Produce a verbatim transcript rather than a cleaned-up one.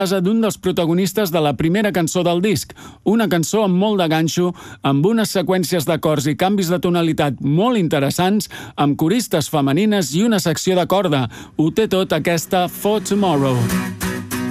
casa d'un dels protagonistes de la primera cançó del disc, una cançó amb molt de ganxo, amb unes seqüències d'acords i canvis de tonalitat molt interessants, amb coristes femenines i una secció de corda. Ho té tot aquesta For Tomorrow.